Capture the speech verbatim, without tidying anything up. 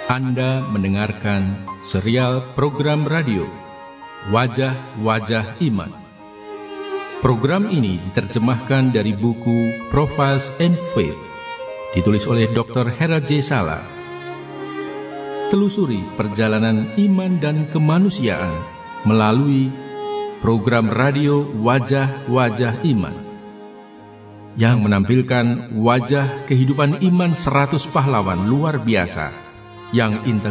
Anda mendengarkan serial program radio Wajah-Wajah Iman. Program ini diterjemahkan dari buku Profiles in Faith, ditulis oleh doktor Hera J. Sala. Telusuri perjalanan iman dan kemanusiaan melalui program radio Wajah-Wajah Iman yang menampilkan wajah kehidupan iman seratus pahlawan luar biasa yang integritas